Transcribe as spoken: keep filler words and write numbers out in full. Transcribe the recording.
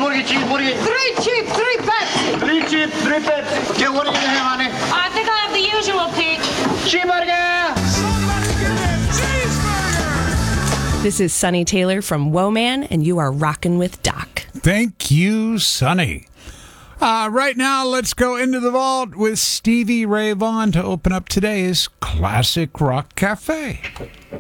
cheeseburger, cheeseburger. Three cheap, three Pepsi. Three cheap, three Pepsi. Okay, what are you gonna have, honey? I think I have the usual, Pete. Cheeseburger. Somebody get a cheeseburger! This is Sonny Taylor from Woman, and you are rocking with Doc. Thank you, Sonny. Uh, right now, let's go into the vault with Stevie Ray Vaughan to open up today's Classic Rock Cafe.